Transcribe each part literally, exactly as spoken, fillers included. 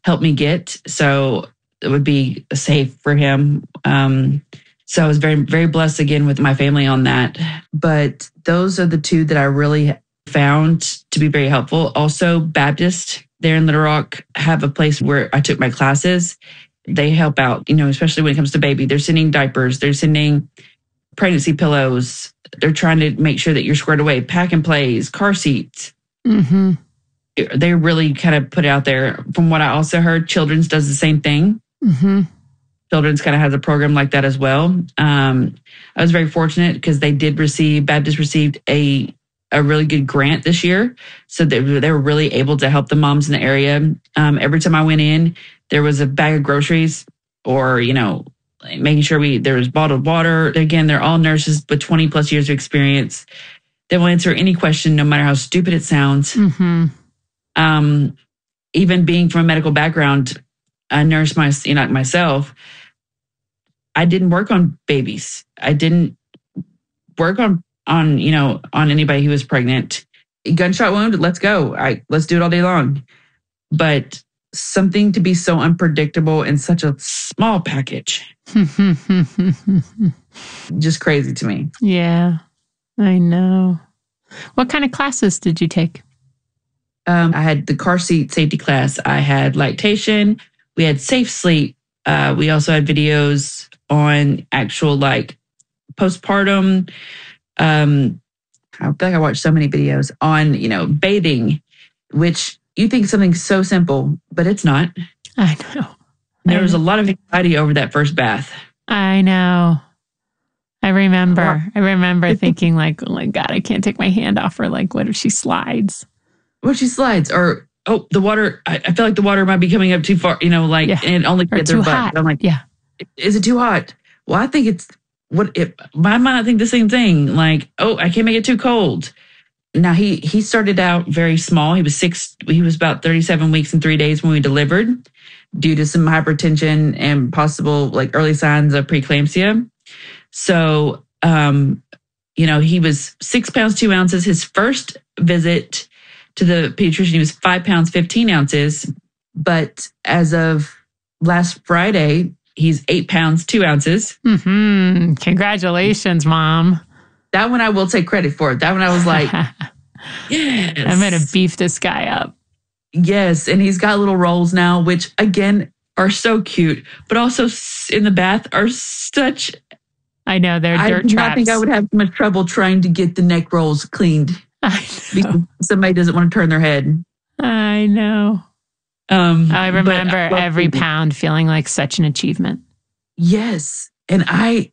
help me get. So it would be safe for him. Um, so I was very, very blessed again with my family on that. But those are the two that I really found to be very helpful. Also, Baptist there in Little Rock have a place where I took my classes. They help out, you know, especially when it comes to baby. They're sending diapers. They're sending pregnancy pillows. They're trying to make sure that you're squared away. Pack and plays, car seats. Mm-hmm. They really kind of put it out there. From what I also heard, Children's does the same thing. Mm-hmm. Children's kind of has a program like that as well. Um, I was very fortunate because they did receive, Baptist received a a really good grant this year. So they, they were really able to help the moms in the area. Um, every time I went in, there was a bag of groceries or, you know, making sure we, there was bottled water. Again, they're all nurses with twenty plus years of experience. They will answer any question, no matter how stupid it sounds. Mm-hmm. Um, even being from a medical background, a nurse my, you know, myself, I didn't work on babies. I didn't work on, on, you know, on anybody who was pregnant. Gunshot wound, let's go. I let's do it all day long. But something to be so unpredictable in such a small package, just crazy to me. Yeah, I know. What kind of classes did you take? Um, I had the car seat safety class. I had lactation. We had safe sleep. Uh, we also had videos on actual like postpartum. Um, I feel like I watched so many videos on, you know, bathing, which you think something so simple, but it's not. I know. There I was know. a lot of anxiety over that first bath. I know. I remember. I remember thinking like, oh my God, I can't take my hand off her. Like, what if she slides? What if she slides? Or, oh, the water, I, I feel like the water might be coming up too far, you know, like, Yeah. and it only Or gets their too butt. hot. I'm like, Yeah. is it too hot? Well, I think it's, what if, I might not think the same thing. Like, oh, I can't make it too cold. Now, he he started out very small. He was six, he was about thirty-seven weeks and three days when we delivered due to some hypertension and possible like early signs of preeclampsia. So, um, you know, he was six pounds, two ounces. His first visit to the pediatrician, he was five pounds, fifteen ounces. But as of last Friday, he's eight pounds, two ounces. Mm-hmm. Congratulations, Mom. That one I will take credit for. That one I was like, yes. I'm going to beef this guy up. Yes. And he's got little rolls now, which again are so cute, but also in the bath are such. I know, they're I dirt do traps. not think I would have much trouble trying to get the neck rolls cleaned I because know. somebody doesn't want to turn their head. I know. Um, I but remember I love every baby. pound feeling like such an achievement. Yes. And I,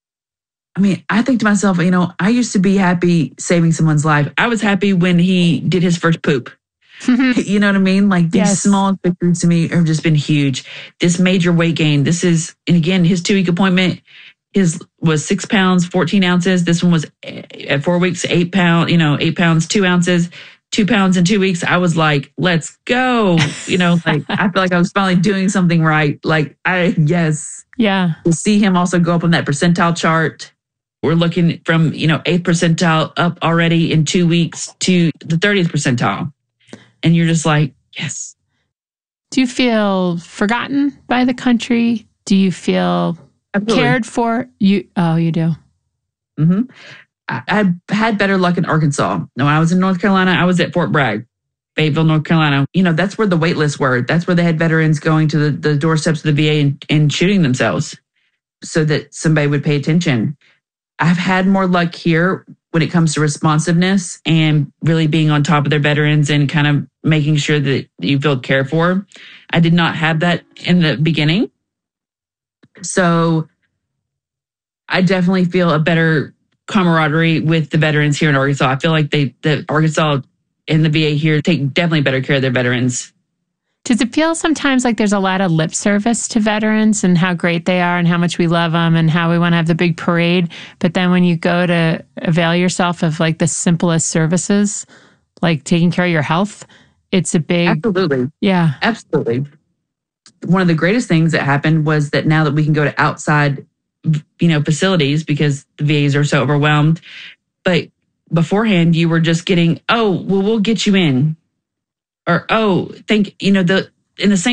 I mean, I think to myself, you know, I used to be happy saving someone's life. I was happy when he did his first poop. You know what I mean? Like these Yes. small victories to me have just been huge. This major weight gain. This is, and again, his two week appointment, his was six pounds, fourteen ounces. This one was at four weeks, eight pounds, you know, eight pounds, two ounces, two pounds in two weeks. I was like, let's go. You know, like I feel like I was finally doing something right. Like I, yes. Yeah. To see him also go up on that percentile chart. We're looking from, you know, eighth percentile up already in two weeks to the thirtieth percentile. And you're just like, yes. Do you feel forgotten by the country? Do you feel Absolutely. cared for? You Oh, you do. Mm-hmm. I, I had better luck in Arkansas. Now, when I was in North Carolina, I was at Fort Bragg, Fayetteville, North Carolina. You know, that's where the wait lists were. That's where they had veterans going to the, the doorsteps of the V A and, and shooting themselves so that somebody would pay attention. I've had more luck here when it comes to responsiveness and really being on top of their veterans and kind of making sure that you feel cared for. I did not have that in the beginning. So I definitely feel a better camaraderie with the veterans here in Arkansas. I feel like they, the Arkansas and the V A here take definitely better care of their veterans. Does it feel sometimes like there's a lot of lip service to veterans and how great they are and how much we love them and how we want to have the big parade? But then when you go to avail yourself of like the simplest services, like taking care of your health, it's a big... Absolutely. Yeah. Absolutely. One of the greatest things that happened was that now that we can go to outside, you know, facilities because the V As are so overwhelmed. But beforehand, you were just getting, oh, well, we'll get you in. Or, oh, think, you know, the in the same